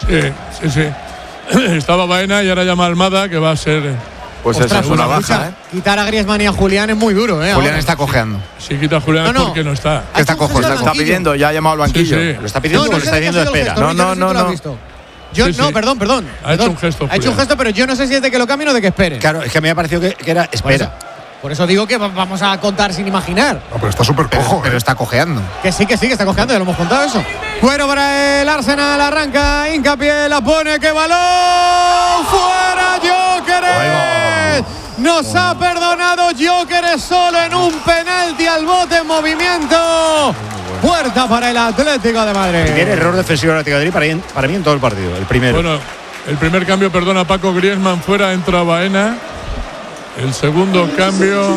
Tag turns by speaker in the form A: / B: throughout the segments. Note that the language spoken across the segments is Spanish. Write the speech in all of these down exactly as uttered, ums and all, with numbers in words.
A: Sí, sí, sí. Estaba Baena y ahora llama Almada, que va a ser.
B: Pues
C: Ostras,
B: esa es una
C: escucha,
B: baja, ¿eh?
C: Quitar a Griezmann y a Julián es muy duro, ¿eh?
D: Julián
C: ahora.
D: está cojeando.
A: Si quita a Julián
C: No, no.
A: es porque no está.
C: Ha
D: está
C: hecho un
D: cojo,
C: gesto
D: está
C: al
B: Está
C: banquillo.
B: pidiendo, ya ha llamado al banquillo.
A: Sí, sí.
E: ¿Lo está pidiendo
C: No,
E: o
C: no
E: lo
C: sé
E: está
C: de qué ha
E: diciendo
C: sido el
E: espera?
C: gesto,
B: No,
C: Ricky,
B: no,
C: sé si
B: no,
C: tú lo has
B: no.
C: visto. Yo,
A: Sí, sí.
C: no, perdón, perdón.
A: Ha hecho
C: perdón.
A: un gesto,
C: Ha hecho un
A: Julián.
C: gesto, pero yo no sé si es de que lo cambien o de que esperen.
E: Claro, es que a mí me ha parecido que, que era
C: Por
E: espera.
C: eso, por eso digo que va- vamos a contar sin imaginar.
F: No, pero está súper
D: Pero,
F: cojo.
D: pero
F: ¿eh?
D: está cojeando.
C: Que sí, que sí, que está cojeando, ya lo hemos contado eso. Cuero para el Arsenal, arranca, hincapié, la pone, que balón, fuera Gyökeres. Nos ha perdonado Gyökeres solo en un penalti al bote en movimiento. Puerta para el Atlético de Madrid.
E: Primer error defensivo del Atlético de Madrid para, mí- para mí en todo el partido. El primero.
A: Bueno, el primer cambio, perdona, Paco Griezmann fuera, entra Baena. El segundo cambio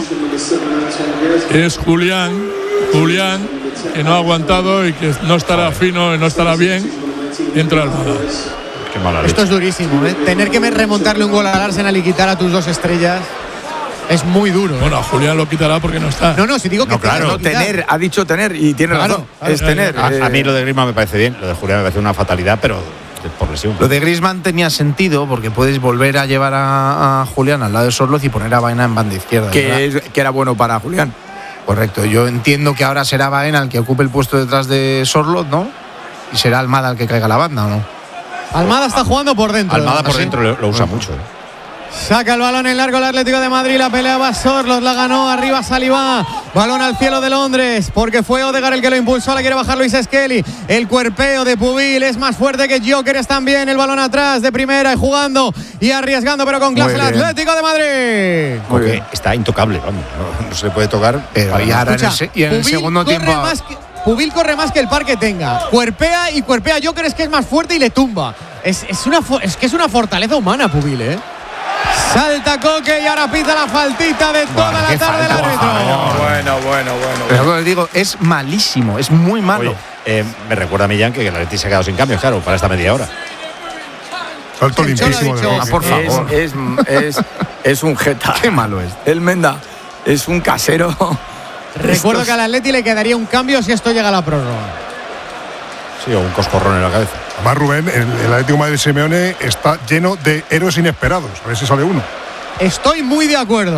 A: es Julián. Julián, que no ha aguantado y que no estará fino y no estará bien. Entra Almada.
E: Qué mala leche.
C: Esto es durísimo, ¿eh? Tener que remontarle un gol al Arsenal y quitar a tus dos estrellas es muy duro, ¿eh?
A: Bueno, a Julián lo quitará porque no está.
C: No, no, si digo que
E: No, claro,
C: tengas
B: No,
C: que quitar.
B: tener, ha dicho tener y tiene
C: Claro,
B: razón.
C: claro,
B: es
A: claro,
B: tener.
E: A,
B: eh,
E: a mí lo de Griezmann me parece bien, lo de Julián me parece una fatalidad, pero por lesión.
D: Lo de Griezmann tenía sentido porque puedes volver a llevar a, a Julián al lado de Sorloz y poner a Baena en banda izquierda. ¿verdad?
B: que, es- que era bueno para Julián.
D: Correcto. Yo entiendo que ahora será Baena el que ocupe el puesto detrás de Sorloz, ¿no? Y será Almada el que caiga a la banda, ¿o no?
C: Almada está jugando por dentro.
E: Almada por
D: ¿Ah, sí?
E: dentro lo, lo usa mucho. ¿eh?
C: Saca el balón en largo el Atlético de Madrid, la pelea va Sorloz, la ganó arriba Saliba, balón al cielo de Londres, porque fue Odegaard el que lo impulsó, la quiere bajar Luis Skelly, el cuerpeo de Pubil es más fuerte que Gyökeres también, el balón atrás de primera y jugando y arriesgando pero con clase
B: Muy
C: el
B: bien.
C: Atlético de Madrid.
B: Muy
E: Porque
B: bien.
E: está intocable, vamos. No, no se le puede tocar.
D: Pero
E: para
D: y
E: nada.
D: ahora en el,
C: Escucha,
D: se- y en el
C: Pubil
D: segundo
C: corre
D: tiempo.
C: más que- Pubil corre más que el par que tenga, cuerpea y cuerpea Gyökeres que es más fuerte y le tumba. Es, es, una, fo- es que es una fortaleza humana Pubil, ¿eh? Salta Coque y ahora pita la faltita de toda
D: Buah,
C: la
D: qué
C: tarde el
D: falta,
C: árbitro.
B: Bueno, bueno, bueno.
D: Pero lo que os digo, es malísimo, es muy malo.
E: Oye, eh, me recuerda a Millán que el Atleti se ha quedado sin cambios, claro, para esta media hora.
F: Salto
C: El Cholo ha
F: limpísimo de
C: dicho-
F: Roque.
D: Ah, por favor.
B: Es, es, es, es un jeta.
D: Qué malo es.
B: El Menda es un casero.
C: Recuerdo
B: Estos-
C: que al Atleti le quedaría un cambio si esto llega a la prórroga.
E: Sí, o un coscorrón en la cabeza.
F: Además, Rubén, el, el Atlético de Madrid de Simeone está lleno de héroes inesperados. A ver si sale uno.
C: Estoy muy de acuerdo.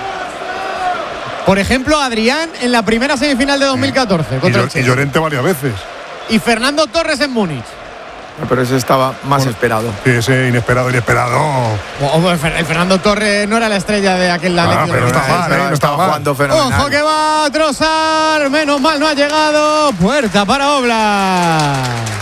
C: Por ejemplo, Adrián en la primera semifinal de dos mil catorce
F: Y,
C: contra el
F: Llor- y
C: Chelsea.
F: Llorente varias veces.
C: Y Fernando Torres en Múnich.
B: Pero ese estaba más
F: Bueno.
B: esperado.
F: Sí, ese inesperado, inesperado.
C: O- o el Fer- el Fernando Torres no era la estrella de aquel
F: Ah,
C: Atleti.
F: pero
C: de
F: está
C: Bilbao.
F: mal, ¿eh? No está
B: Estaba
F: mal.
B: jugando fenomenal.
C: Ojo que va a trozar. Menos mal no ha llegado. Puerta para Oblak.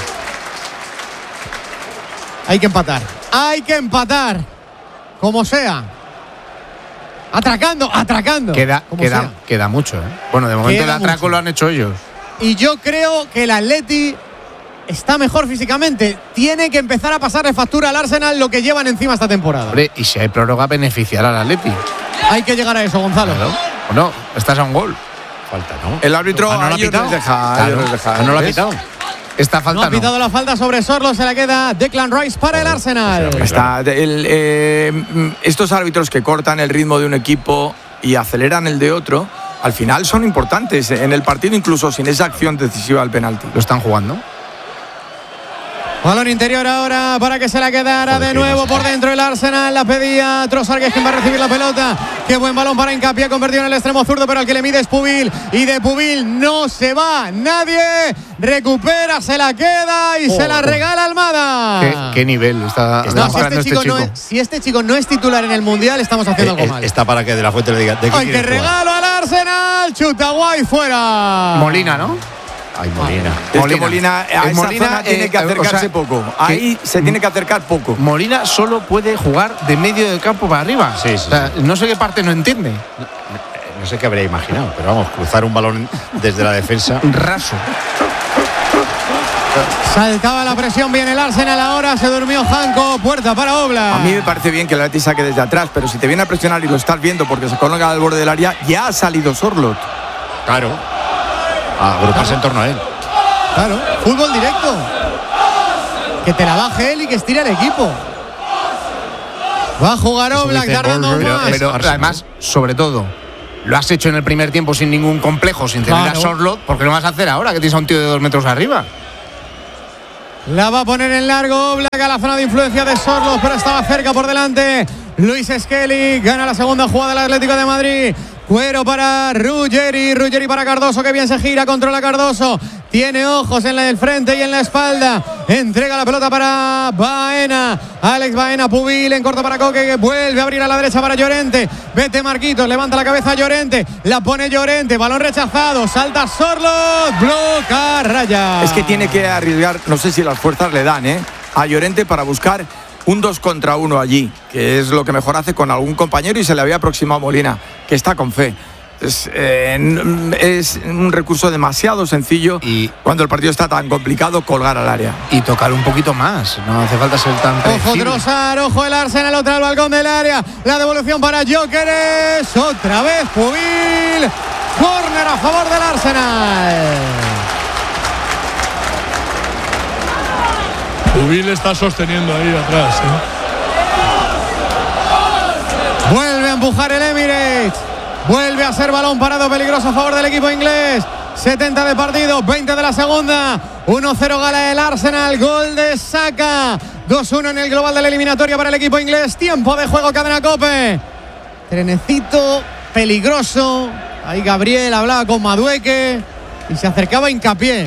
C: Hay que empatar. Hay que empatar. Como sea. Atracando, atracando.
D: Queda,
C: Como
D: queda,
C: sea.
D: queda mucho, ¿eh? Bueno, de momento
C: Queda
D: el atraco
C: mucho.
D: lo han hecho ellos.
C: Y yo creo que el Atleti está mejor físicamente. Tiene que empezar a pasarle factura al Arsenal lo que llevan encima esta temporada.
D: Hombre, y si hay prórroga, beneficiará al Atleti.
C: Hay que llegar a eso, Gonzalo.
D: Claro. ¿O no? Estás a un gol.
E: Falta, ¿no?
B: El árbitro
E: Ah, ¿no
B: a
E: lo ha
B: ellos
E: pitado?
B: les deja. a
D: Claro.
B: ellos les deja.
E: Ah, ¿no lo ha
B: ¿Ves?
E: pitado?
D: Esta
C: No
D: falta
C: ha
D: no.
C: pitado la falta sobre Sorlo, se la queda Declan Rice para el Arsenal.
E: pues
B: Está el, eh, mm, estos árbitros que cortan el ritmo de un equipo y aceleran el de otro, al final son importantes en el partido, incluso sin esa acción decisiva al penalti.
D: Lo están jugando.
C: Balón interior ahora para que se la quedara
E: Joder,
C: de
E: qué
C: nuevo
E: cosa.
C: por dentro el Arsenal. La pedía Trossard, que es quien va a recibir la pelota. Qué buen balón para Hincapié, convertido en el extremo zurdo, pero al que le mide es Pubil. Y de Pubil no se va nadie. Recupera, se la queda y se la regala Almada.
D: ¿Qué, qué nivel está
C: No, si
D: demostrando
C: este, chico
D: este
C: no
D: chico?
C: es, si este chico no es titular en el Mundial, estamos haciendo
E: Eh,
C: algo
E: eh,
C: mal.
E: está para que De La Fuente le diga. ¿De qué
C: ¡Ay, qué
E: quieres jugar?
C: regalo al Arsenal! Chuta guay fuera.
D: Molina, ¿no?
E: Ay, Molina.
B: Es
D: Molina.
B: que Molina a
D: Eh,
B: esa
D: Molina,
B: zona tiene
D: eh,
B: que acercarse
D: o sea,
B: poco.
D: que-
B: Ahí se tiene que acercar poco.
D: Molina solo puede jugar de medio del campo para arriba.
E: Sí, sí,
D: O sea, no sé qué parte no entiende.
E: No sé qué habría imaginado, pero vamos, cruzar un balón desde la defensa.
D: Raso.
C: Saltaba la presión bien el Arsenal ahora. Se durmió Janko. Puerta para Oblak.
B: A mí me parece bien que el Atleti saque desde atrás, pero si te viene a presionar y lo estás viendo porque se coloca al borde del área, ya ha salido Sorloth.
E: Claro. A agruparse en torno a él.
C: Claro, fútbol directo. Que te la baje él y que estire el equipo. Va a jugar
E: Eso
C: Oblak
E: dice
C: tardando
E: Borja,
C: más.
E: es
D: Pero
E: Arsenal.
D: además, sobre todo, lo has hecho en el primer tiempo sin ningún complejo, sin tener
C: Claro.
D: a Sorloth, ¿por qué lo vas a hacer ahora que tienes a un tío de dos metros arriba?
C: La va a poner en largo Oblak a la zona de influencia de Sorlos, pero estaba cerca por delante. Luis Skelly gana la segunda jugada del Atlético de Madrid. Cuero para Ruggeri, Ruggeri para Cardoso, que bien se gira, controla Cardoso. Tiene ojos en el frente y en la espalda. Entrega la pelota para Baena. Alex Baena, Pubil en corto para Coque, que vuelve a abrir a la derecha para Llorente. Vete Marquitos, levanta la cabeza Llorente. La pone Llorente, balón rechazado. Salta Sorlos, bloca raya.
B: Es que tiene que arriesgar, no sé si las fuerzas le dan, ¿eh? a Llorente para buscar un dos contra uno allí, que es lo que mejor hace con algún compañero, y se le había aproximado Molina, que está con fe. Es, eh, es un recurso demasiado sencillo y cuando el partido está tan complicado, colgar al área.
D: Y tocar un poquito más, no hace falta ser tan
C: Ojo Trossard, ojo el Arsenal, otra al balcón del área. La devolución para Gyökeres, otra vez Pubil. Córner a favor del Arsenal.
A: Pubil está sosteniendo ahí atrás, ¿eh?
C: Vuelve a empujar el Emirates. Vuelve a ser balón parado peligroso a favor del equipo inglés. setenta de partido, veinte de la segunda. uno cero gana el Arsenal. Gol de Saka. dos uno en el global de la eliminatoria para el equipo inglés. Tiempo de juego, Cadena COPE. Trenecito peligroso. Ahí Gabriel hablaba con Madueque y se acercaba Hincapié.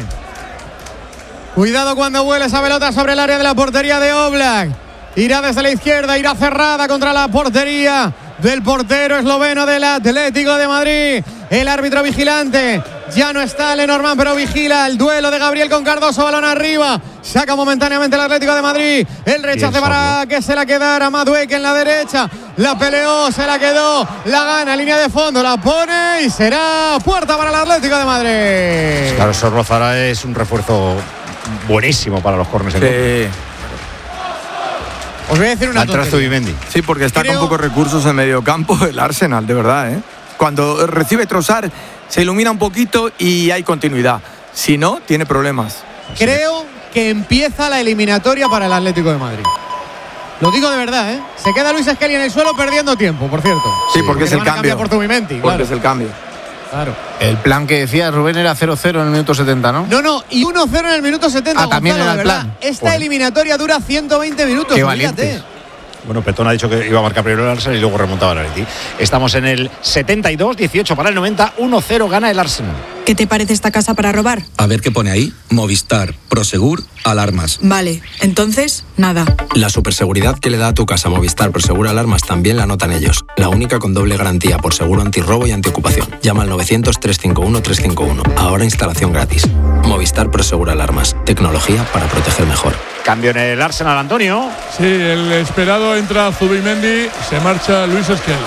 C: Cuidado cuando vuele esa pelota sobre el área de la portería de Oblak. Irá desde la izquierda, irá cerrada contra la portería del portero esloveno del Atlético de Madrid. El árbitro vigilante. Ya no está Lenormand, pero vigila el duelo de Gabriel con Cardoso. Balón arriba. Saca momentáneamente el Atlético de Madrid. El rechace para que se la quedara Madueque en la derecha. La peleó, se la quedó. La gana, línea de fondo. La pone y será puerta para el Atlético de Madrid.
E: Claro, Sorloz ahora es un refuerzo buenísimo para los córneres.
B: Sí.
C: Os voy a decir una tontería.
B: Sí, porque está Creo... con pocos recursos en medio campo el Arsenal, de verdad, ¿eh? Cuando recibe Trossard se ilumina un poquito y hay continuidad. Si no, tiene problemas.
C: Creo que empieza la eliminatoria para el Atlético de Madrid. Lo digo de verdad, ¿eh? Se queda Luis Skelly en el suelo perdiendo tiempo, por cierto.
B: Sí, porque, porque es el cambio.
C: Por Zubimendi,
B: porque
C: claro.
B: es el cambio.
C: Claro.
D: El plan que decía Rubén era cero cero en el minuto setenta, ¿no?
C: No, no, y uno cero en el minuto setenta.
D: Ah, también era el plan.
C: Esta
D: Joder.
C: eliminatoria dura ciento veinte minutos.
D: Qué valientes.
E: Bueno, Petón ha dicho que iba a marcar primero el Arsenal y luego remontaba el Atleti. Estamos en el setenta y dos, dieciocho para el noventa, uno cero gana el Arsenal.
G: ¿Qué te parece esta casa para robar?
H: A ver qué pone ahí. Movistar, Prosegur, Alarmas.
G: Vale, entonces, nada.
H: La superseguridad que le da a tu casa Movistar Prosegur Alarmas también la notan ellos. La única con doble garantía por seguro antirrobo y antiocupación. Llama al novecientos, trescientos cincuenta y uno, trescientos cincuenta y uno. Ahora instalación gratis. Movistar Prosegur Alarmas. Tecnología para proteger mejor.
E: Cambio en el Arsenal, Antonio.
A: Sí, el esperado entra Zubimendi, se marcha Luis Skelly.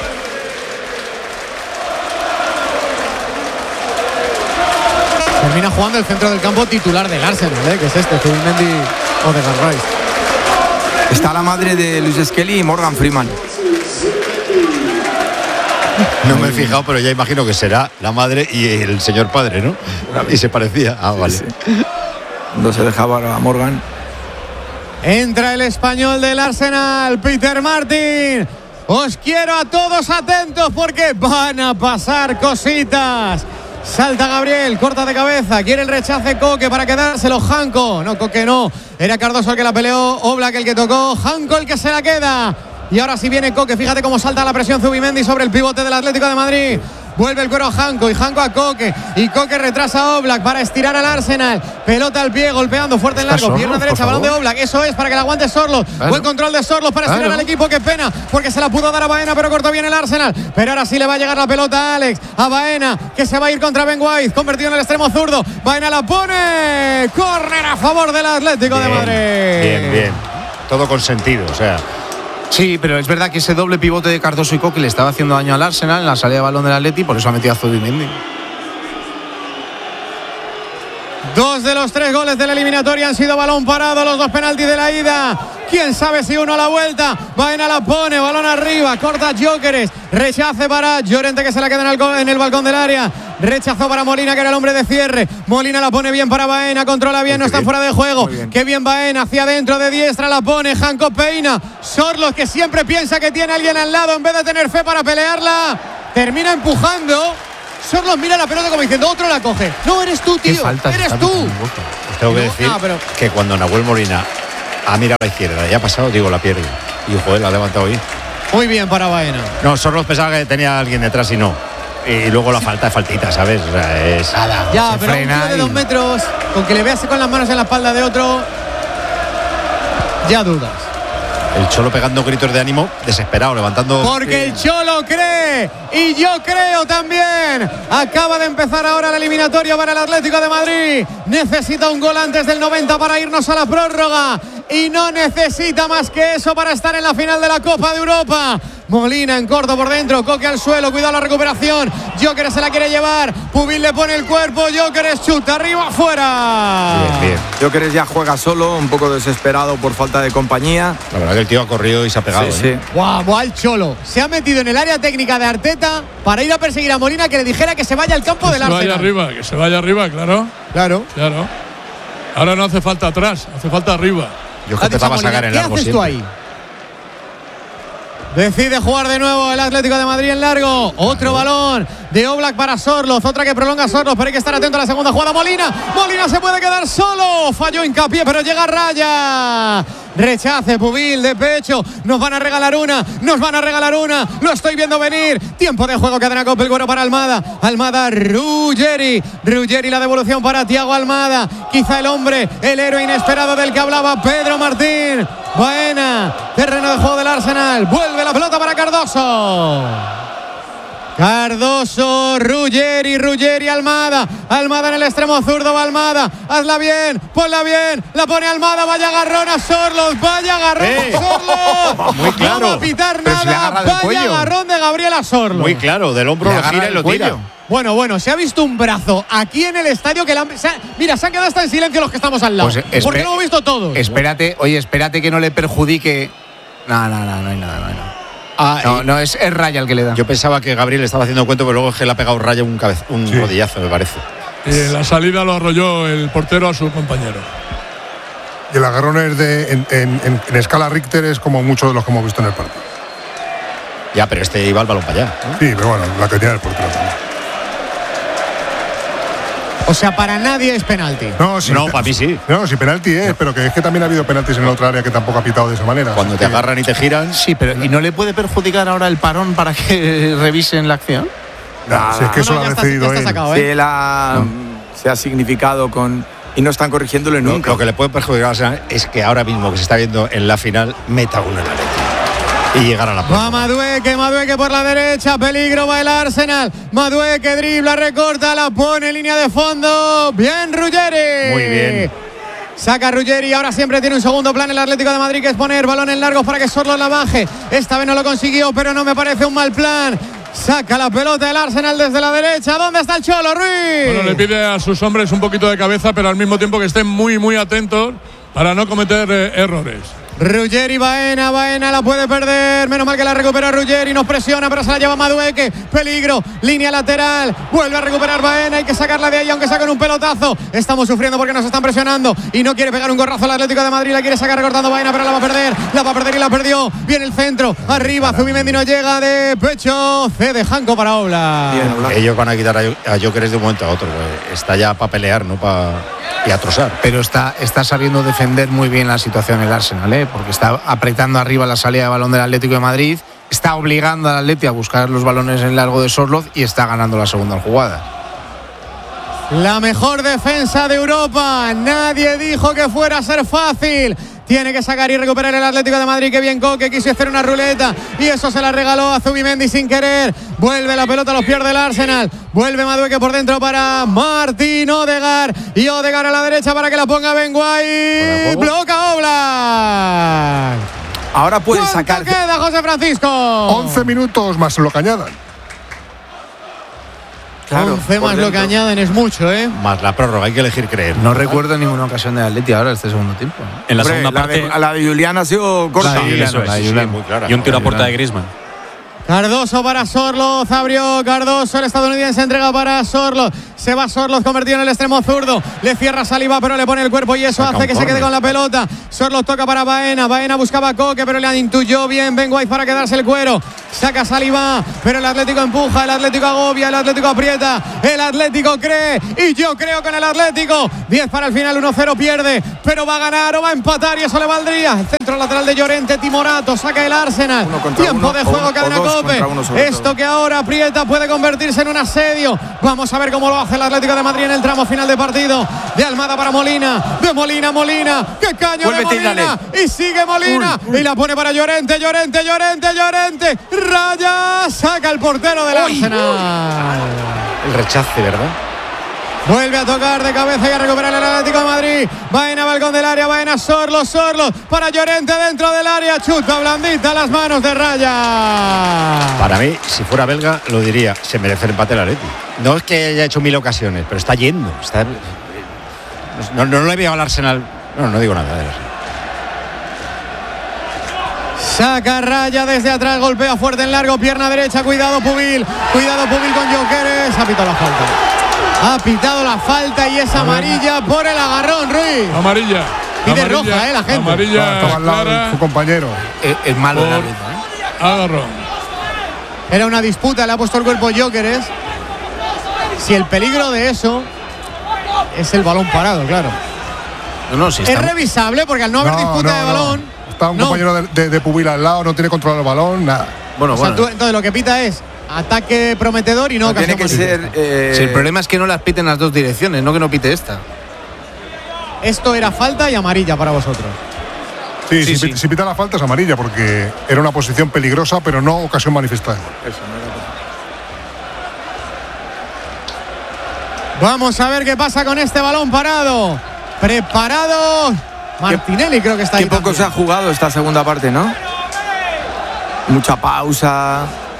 C: Termina jugando el centro del campo titular del Arsenal, ¿eh? Que es este, Zubimendi o de Garrice.
B: Está la madre de Luis Skelly y Morgan Freeman.
E: No me he fijado, pero ya imagino que será la madre y el señor padre, ¿no? Y se parecía. Ah, vale.
B: Sí, sí. No se dejaba a Morgan.
C: Entra el español del Arsenal, Peter Martin. Os quiero a todos atentos porque van a pasar cositas. Salta Gabriel, corta de cabeza, quiere el rechace Coque para quedárselo. Janko, no, Coque no, era Cardoso el que la peleó, Oblak el que tocó, Janko el que se la queda. Y ahora sí viene Coque, fíjate cómo salta la presión Zubimendi sobre el pivote del Atlético de Madrid. Vuelve el cuero a Janko y Janko a Coque. Y Coque retrasa a Oblak para estirar al Arsenal. Pelota al pie, golpeando fuerte en largo. Pierna derecha, balón de Oblak. Eso es para que la aguante Sorloz. Claro. Buen control de Sorloz para estirar claro. al equipo. Qué pena, porque se la pudo dar a Baena, pero cortó bien el Arsenal. Pero ahora sí le va a llegar la pelota a Alex. A Baena, que se va a ir contra Ben White. Convertido en el extremo zurdo. Baena la pone. Córner a favor del Atlético
E: bien,
C: de Madrid.
E: Bien, bien. Todo con sentido, o sea.
D: Sí, pero es verdad que ese doble pivote de Cardoso y Coque le estaba haciendo daño al Arsenal en la salida de balón del Atleti, por eso ha metido a Zubimendi.
C: Dos de los tres goles de la eliminatoria han sido balón parado, los dos penaltis de la ida. Quién sabe si uno a la vuelta. Baena la pone, balón arriba, corta Gyökeres. Rechace para Llorente que se la queda en el, en el balcón del área. Rechazó para Molina, que era el hombre de cierre. Molina la pone bien para Baena, controla bien, no está fuera de juego. Bien. Qué bien Baena, hacia adentro de diestra la pone. Janko peina. Sorloz, que siempre piensa que tiene a alguien al lado en vez de tener fe para pelearla, termina empujando. Sorloz mira la pelota como diciendo, otro la coge. No, eres tú, tío. Eres tú.
E: tengo que
C: No,
E: decir
C: no, pero-
E: que cuando Nahuel Molina ha mirado a la izquierda y ha pasado, digo, la pierde. Y joder, la ha levantado bien.
C: Muy bien para Baena.
E: No, Sorloz pensaba que tenía alguien detrás y no. Y luego la falta es faltita, ¿sabes? O sea, es.
D: Nada,
C: Ya,
D: se
C: pero un
D: frena
C: tío de
D: y-
C: dos metros, con que le veas con las manos en la espalda de otro, ya dudas.
E: El Cholo pegando gritos de ánimo, desesperado, levantando.
C: Porque el Cholo cree y yo creo también. Acaba de empezar ahora la eliminatoria para el Atlético de Madrid. Necesita un gol antes del noventa para irnos a la prórroga. Y no necesita más que eso para estar en la final de la Copa de Europa. Molina en corto por dentro, Coque al suelo, cuidado la recuperación. Jóqueres se la quiere llevar. Pubil le pone el cuerpo, Jóqueres chuta arriba, afuera.
E: Bien, bien.
B: Jóqueres ya juega solo, un poco desesperado por falta de compañía.
E: La verdad que el tío ha corrido y se ha pegado.
B: Sí,
E: ¿eh?
B: sí.
C: Guau, guau, el Cholo se ha metido en el área técnica de Arteta para ir a perseguir a Molina, que le dijera que se vaya al campo
A: Que
C: del
A: se vaya
C: Arsenal.
A: arriba, que se vaya arriba, claro.
C: Claro.
A: Claro. Ahora no hace falta atrás, hace falta arriba.
E: Yo
C: Ha dicho
E: empezaba a
C: Molina,
E: sacar en
C: ¿qué
E: largo
C: haces tú
E: siempre.
C: ahí? Decide jugar de nuevo el Atlético de Madrid en largo. Otro balón de Oblak para Sorloz. Otra que prolonga Sorloz, pero hay que estar atento a la segunda jugada. Molina. Molina se puede quedar solo. Falló Hincapié, pero llega a raya. Rechace Pubil de pecho. Nos van a regalar una. Nos van a regalar una. Lo estoy viendo venir. Tiempo de juego. Cadena Copa el Güero para Almada. Almada Ruggeri. Ruggeri la devolución para Thiago Almada. Quizá el hombre, el héroe inesperado del que hablaba Pedro Martín. Baena. Terreno de juego del Arsenal. Vuelve la pelota para Cardoso. Cardoso, Ruggeri, Ruggeri, Almada. Almada en el extremo zurdo, va Almada. Hazla bien, ponla bien. La pone Almada, vaya agarrón a Sorloz. Vaya agarrón
E: Eh.
C: a Sorloz.
E: Muy claro.
C: No va a pitar
D: Pero si le ha
C: nada.
D: agarrado el
C: Vaya
D: cuello.
C: agarrón de Gabriel a Sorloz.
E: Muy claro, del hombro
D: Le
E: lo
D: agarra
E: gira y
D: el
E: lo tira.
D: cuello.
C: Bueno, bueno, se ha visto un brazo aquí en el estadio que la han- se ha- mira, se han quedado hasta en silencio los que estamos al lado.
D: Pues, espe-
C: porque lo hemos visto todos.
D: Espérate, oye, espérate que no le perjudique. No, no, no, no hay nada, no hay nada.
E: Ah,
D: No,
E: y
D: no, es, es raya el que le da.
E: Yo pensaba que Gabriel estaba haciendo cuento, pero luego es que le ha pegado raya un, cabez, un
F: Sí.
E: rodillazo, me parece.
A: Y en la salida lo arrolló el portero a su compañero.
F: Y el agarrón es de, en, en- en- en escala Richter es como muchos de los que hemos visto en el partido.
E: Ya, pero este iba al balón para allá. ¿no?
F: Sí, pero bueno, la que tiene el portero también.
C: O sea, para nadie es penalti.
F: No, sí,
E: No, para mí sí.
F: No, sí, penalti es, pero que es que también ha habido penaltis en la otra área que tampoco ha pitado de esa manera.
E: Cuando
F: Así
E: te
F: que-
E: agarran y te giran.
D: Sí, pero ¿y no le puede perjudicar ahora el parón para que revisen la acción?
F: Nah, si es que eso
C: No,
F: lo
C: no,
F: ha
C: ya está-
F: decidido
C: ya está
F: él.
C: sacado,
B: Sí,
C: ¿eh?
B: él ha- se ha significado con. Y no están corrigiéndole
E: Lo,
B: nunca.
E: lo que le puede perjudicar al Arsenal es que ahora mismo que se está viendo en la final, meta uno en la letra. Y llegar a la
C: Va
E: prórroga.
C: Madueque, Madueque por la derecha, peligro va el Arsenal. Madueque dribla, recorta, la pone en línea de fondo. Bien Ruggeri.
E: Muy bien.
C: Saca Ruggeri, ahora siempre tiene un segundo plan el Atlético de Madrid, que es poner balón en largos para que Sorloz la baje. Esta vez no lo consiguió, pero no me parece un mal plan. Saca la pelota el Arsenal desde la derecha. ¿Dónde está el Cholo, Ruiz?
A: Bueno, le pide a sus hombres un poquito de cabeza, pero al mismo tiempo que estén muy, muy atentos para no cometer eh, errores.
C: Ruggeri, Baena, Baena la puede perder. Menos mal que la recupera Ruggeri, nos presiona, pero se la lleva Madueque. Peligro, línea lateral. Vuelve a recuperar Baena, hay que sacarla de ahí, aunque saquen un pelotazo. Estamos sufriendo porque nos están presionando y no quiere pegar un gorrazo al Atlético de Madrid. La quiere sacar recortando Baena, pero la va a perder. La va a perder y la perdió. Viene el centro, arriba. Zubimendi no llega de pecho. Cede Janko para Oblak.
B: Bien, Oblak.
E: Ellos van a quitar a, a Jóqueres de un momento a otro. Pues. Está ya para pelear, no para. Y a trozar.
D: Pero está, está sabiendo defender muy bien la situación el Arsenal, ¿eh? Porque está apretando arriba la salida de balón del Atlético de Madrid, está obligando al Atlético a buscar los balones en largo de Sorloz y está ganando la segunda jugada.
C: La mejor defensa de Europa. Nadie dijo que fuera a ser fácil. Tiene que sacar y recuperar el Atlético de Madrid. Que bien Coque, quiso hacer una ruleta y eso se la regaló a Zubimendi sin querer. Vuelve la pelota, los pierde el Arsenal. Vuelve Madueque por dentro para Martín Odegaard. Y Odegaard a la derecha para que la ponga Ben White. Bloca Oblak.
B: Ahora puede
C: ¿Cuánto
B: sacar.
C: queda, José Francisco?
F: once minutos más lo que añadan.
B: Claro,
C: once
B: por
C: más lo que
B: dentro.
C: añaden es mucho, ¿eh?
E: Más la prórroga, hay que elegir creer.
D: No recuerdo ninguna ocasión de Atlético ahora este segundo tiempo, ¿no?
I: En la
B: Hombre,
I: segunda
B: la
I: parte.
B: de, la de Julián ha sido corta.
D: La de Julián,
I: eso es,
D: la de
I: sí,
D: Julián.
E: muy clara.
I: Y un tiro a puerta
D: Julián.
I: de Griezmann.
C: Cardoso para Sorloz, abrió Cardoso, el estadounidense entrega para Sorloz, Se va Sorloz convertido en el extremo zurdo. Le cierra Saliba, pero le pone el cuerpo y eso
E: Saca
C: hace que
E: corner.
C: se quede con la pelota. Sorloz toca para Baena. Baena buscaba a Coque, pero le intuyó bien Ben White para quedarse el cuero. Saca Saliba, pero el Atlético empuja, el Atlético agobia, el Atlético aprieta, el Atlético cree y yo creo con el Atlético. diez para el final, uno cero pierde, pero va a ganar o va a empatar y eso le valdría. El centro lateral de Llorente, Timorato, saca el Arsenal. Tiempo
B: uno,
C: de juego,
B: o,
C: cadena
B: o dos
C: Cope.
B: contra uno sobre
C: Esto
B: todo.
C: que ahora aprieta puede convertirse en un asedio. Vamos a ver cómo lo hace el Atlético de Madrid en el tramo final de partido. De Almada para Molina, de Molina, Molina. ¡Qué caño de
B: Vuélvete y
C: Molina!
B: dale.
C: Y sigue Molina
B: Uy, uy.
C: y la pone para Llorente, Llorente, Llorente, Llorente. Raya, saca el portero del Arsenal.
E: El rechace, ¿verdad?
C: Vuelve a tocar de cabeza y a recuperar el Atlético de Madrid. Baena, balcón del área, Baena, Sorlo, Sorlo. Para Llorente dentro del área. Chuta blandita las manos de Raya.
E: Para mí, si fuera belga, lo diría, se merece el empate el Atleti. No es que haya hecho mil ocasiones, pero está yendo. Está, no, no, no le veo al Arsenal. No, no digo nada de eso.
C: Saca Raya desde atrás, golpea fuerte en largo, pierna derecha, cuidado Pubil, cuidado Pubil con Jokeres, ha pitado la falta. Ha pitado la falta y es amarilla por el agarrón, Ruiz.
A: Amarilla.
C: Pide
A: amarilla,
C: roja, eh, la gente.
A: Amarilla
F: Estaba al lado
A: clara
F: de su compañero.
D: Es, es malo
A: por
D: el árbitro, ¿eh?
A: agarrón.
C: Era una disputa, le ha puesto el cuerpo Jokeres. Si el peligro de eso es el balón parado, claro.
D: No, no, si
C: Es
D: está,
C: revisable porque al no haber
F: No,
C: disputa
F: no,
C: de
F: no.
C: balón.
F: Está un
C: no.
F: compañero de, de, de Pubil al lado, no tiene control del balón, nada.
D: bueno,
C: O sea,
D: bueno.
C: tú, entonces lo que pita es ataque prometedor y no,
B: No, tiene que
C: ocasión
B: ser.
C: manifiesta.
B: eh,
D: Si el problema es que no las piten las dos direcciones, no que no pite esta.
C: Esto era falta y amarilla para vosotros.
F: Sí,
D: Sí,
F: si,
D: sí.
F: si pita la falta es amarilla porque era una posición peligrosa, pero no ocasión manifestada.
C: Vamos a ver qué pasa con este balón parado. Preparado. Martinelli creo que está ahí
B: Qué poco
C: también.
B: se ha jugado esta segunda parte, ¿no? Mucha pausa.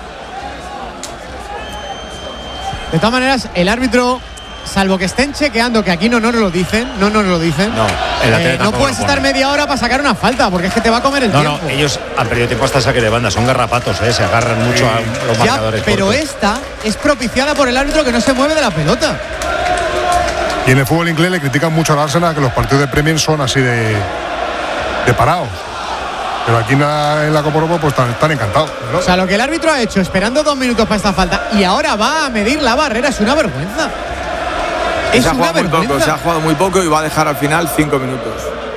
C: De todas maneras, el árbitro, salvo que estén chequeando, que aquí no, no nos lo dicen, no nos lo dicen.
E: No, en la tele
C: eh, no
E: tampoco
C: puedes
E: lo
C: estar
E: pone.
C: media hora para sacar una falta, porque es que te va a comer el
E: No,
C: tiempo.
E: no, ellos han perdido tiempo hasta saque de banda, son garrapatos, ¿eh? Se agarran mucho a los
C: Ya,
E: marcadores.
C: pero
E: cortos.
C: esta es propiciada por el árbitro que no se mueve de la pelota.
F: Y en el fútbol inglés le critican mucho al Arsenal que los partidos de Premier son así de, de parados. Pero aquí en la, en la Copa Europa pues están, están encantados, ¿no?
C: O sea, lo que el árbitro ha hecho esperando dos minutos para esta falta y ahora va a medir la barrera es una vergüenza. Es
B: se ha
C: una
B: jugado muy poco,
C: vergüenza.
B: se ha jugado muy poco y va a dejar al final cinco minutos.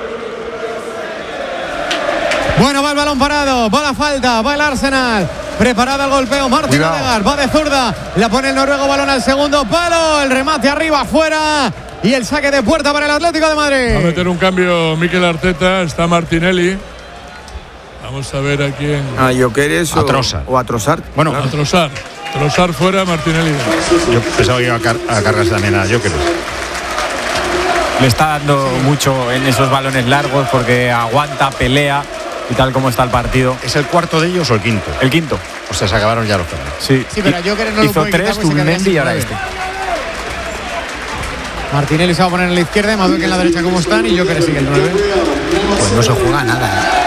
C: Bueno, va el balón parado, va la falta, va el Arsenal. Preparado el golpeo, Martín
F: Cuidado.
C: Odegaard, va de zurda, la pone el noruego, balón al segundo palo, el remate arriba, afuera y el saque de puerta para el Atlético de
A: Va a
C: Madrid.
A: meter un cambio Mikel Arteta, está Martinelli. Vamos a ver a quién.
B: A Jokeres o
E: A Trossard.
B: o a Trossard.
E: Bueno,
A: A Trossard. Trossard fuera, Martinelli.
E: yo pensaba que iba a, car a cargarse también a Jokeres.
I: Le está dando mucho en esos balones largos porque aguanta, pelea y tal como está el partido.
E: ¿Es el cuarto de ellos o el quinto?
I: El quinto.
E: O sea, se acabaron ya los cambios.
I: Sí,
C: Sí, pero a Jokeres no lo
I: hizo
C: puede quitar
I: tres,
C: porque se quedaría
I: Zubimendi y
C: sin
I: ahora
C: nueve.
I: este.
C: Martinelli se va a poner en la izquierda, más bien que en la derecha como están y Jokeres sigue el nueve.
D: Pues no se juega nada.